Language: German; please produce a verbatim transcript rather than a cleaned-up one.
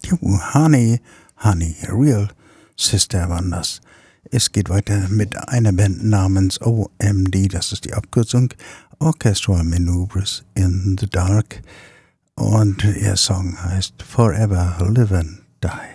Jo, Honey, Honey, Real Sister waren das. Es geht weiter mit einer Band namens O M D, das ist die Abkürzung, Orchestral Maneuvers in the Dark. Und ihr Song heißt Forever Live and Die.